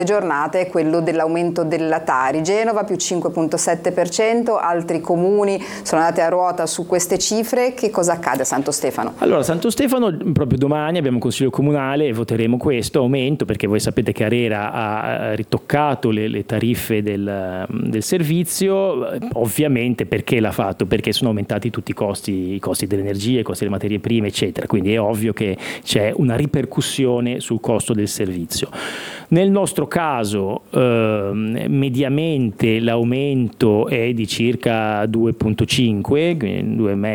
giornate è quello dell'aumento della Tari. Genova più 5,7%, altri comuni sono andati a ruota su queste cifre. Che cosa accade a Santo Stefano? Allora, Santo Stefano, proprio domani abbiamo un consiglio comunale e voteremo questo aumento, perché voi sapete che ARERA ha ritoccato le tariffe del servizio. Ovviamente perché l'ha fatto? Perché sono aumentati tutti i costi dell'energia, i costi delle materie prime, eccetera, quindi è ovvio che c'è una ripercussione sul costo del servizio. Nel nostro caso mediamente l'aumento è di circa 2,5, quindi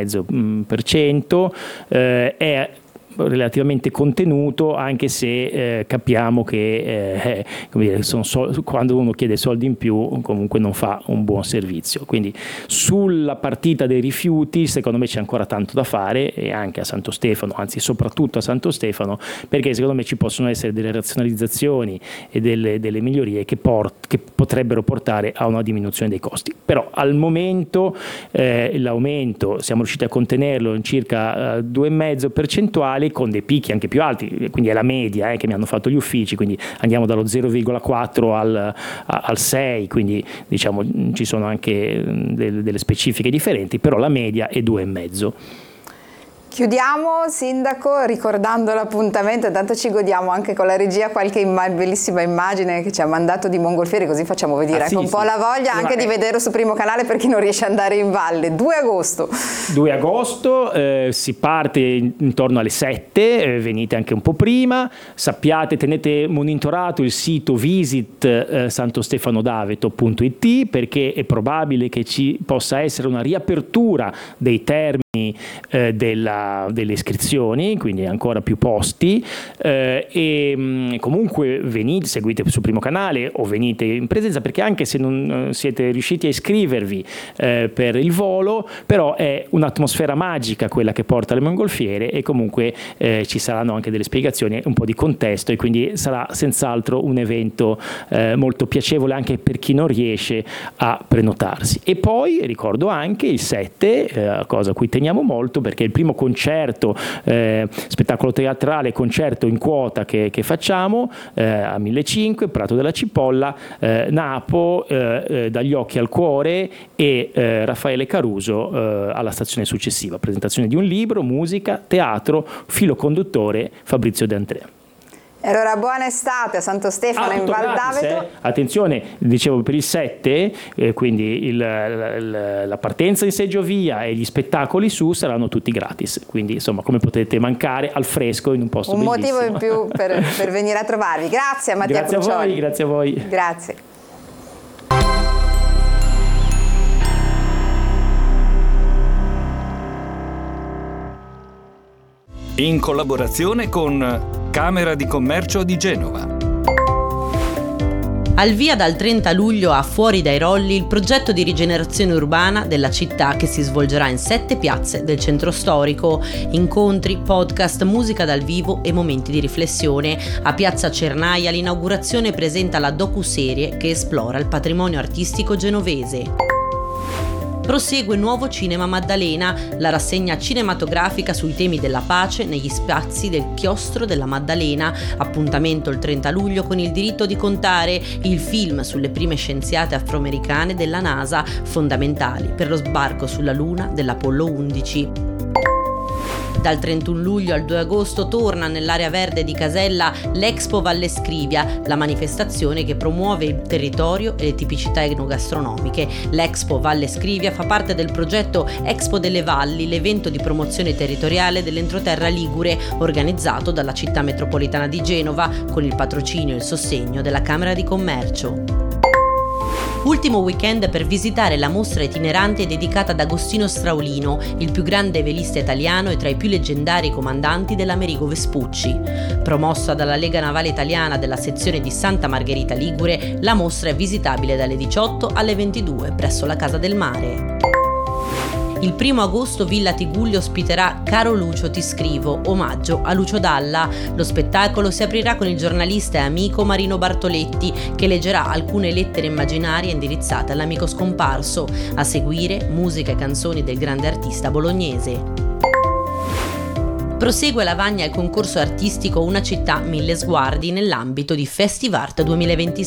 2,5%, è relativamente contenuto, anche se capiamo che quando uno chiede soldi in più comunque non fa un buon servizio. Quindi sulla partita dei rifiuti secondo me c'è ancora tanto da fare, e anche a Santo Stefano, anzi soprattutto a Santo Stefano, perché secondo me ci possono essere delle razionalizzazioni e delle migliorie che potrebbero portare a una diminuzione dei costi. Però al momento l'aumento siamo riusciti a contenerlo in circa 2,5 percentuali, con dei picchi anche più alti, quindi è la media che mi hanno fatto gli uffici, quindi andiamo dallo 0,4 al 6, quindi diciamo ci sono anche delle specifiche differenti, però la media è 2,5. Chiudiamo, Sindaco, ricordando l'appuntamento, intanto ci godiamo anche con la regia qualche bellissima immagine che ci ha mandato di Mongolfieri, così facciamo vedere un po' la voglia anche di vederlo su Primo Canale per chi non riesce ad andare in valle. 2 agosto. 2 agosto, si parte intorno alle 7, venite anche un po' prima, sappiate, tenete monitorato il sito visit santostefanodaveto.it, perché è probabile che ci possa essere una riapertura dei termini delle iscrizioni, quindi ancora più posti, e comunque venite, seguite sul Primo Canale o venite in presenza, perché anche se non siete riusciti a iscrivervi per il volo, però è un'atmosfera magica quella che porta alle mongolfiere, e comunque ci saranno anche delle spiegazioni, un po' di contesto, e quindi sarà senz'altro un evento molto piacevole anche per chi non riesce a prenotarsi. E poi ricordo anche il 7, cosa a cui teniamo molto, perché è il primo concerto, spettacolo teatrale, concerto in quota che facciamo a 1500, Prato della Cipolla, Napo, Dagli occhi al cuore, e Raffaele Caruso alla stazione successiva. Presentazione di un libro, musica, teatro, filo conduttore Fabrizio De Andrea. E allora buona estate a Santo Stefano in Val d'Aveto. Attenzione, dicevo per il 7, quindi la partenza in seggiovia e gli spettacoli su saranno tutti gratis, quindi insomma come potete mancare al fresco in un posto bellissimo. Un motivo in più per venire a trovarvi. Grazie a Mattia Crucioli. Grazie a voi. Grazie. In collaborazione con Camera di Commercio di Genova. Al via dal 30 luglio a Fuori dai Rolli il progetto di rigenerazione urbana della città, che si svolgerà in 7 piazze del centro storico. Incontri, podcast, musica dal vivo e momenti di riflessione. A Piazza Cernaia l'inaugurazione presenta la docuserie che esplora il patrimonio artistico genovese. Prosegue Nuovo Cinema Maddalena, la rassegna cinematografica sui temi della pace negli spazi del Chiostro della Maddalena. Appuntamento il 30 luglio con Il diritto di contare, il film sulle prime scienziate afroamericane della NASA, fondamentali per lo sbarco sulla Luna dell'Apollo 11. Dal 31 luglio al 2 agosto torna nell'area verde di Casella l'Expo Valle Scrivia, la manifestazione che promuove il territorio e le tipicità enogastronomiche. L'Expo Valle Scrivia fa parte del progetto Expo delle Valli, l'evento di promozione territoriale dell'entroterra ligure, organizzato dalla città metropolitana di Genova, con il patrocinio e il sostegno della Camera di Commercio. Ultimo weekend per visitare la mostra itinerante dedicata ad Agostino Straulino, il più grande velista italiano e tra i più leggendari comandanti dell'Amerigo Vespucci. Promossa dalla Lega Navale Italiana della sezione di Santa Margherita Ligure, la mostra è visitabile dalle 18 alle 22 presso la Casa del Mare. Il 1 agosto Villa Tigullio ospiterà Caro Lucio ti scrivo, omaggio a Lucio Dalla. Lo spettacolo si aprirà con il giornalista e amico Marino Bartoletti, che leggerà alcune lettere immaginarie indirizzate all'amico scomparso. A seguire musica e canzoni del grande artista bolognese. Prosegue Lavagna il concorso artistico Una città, 1000 sguardi nell'ambito di Festivart 2026.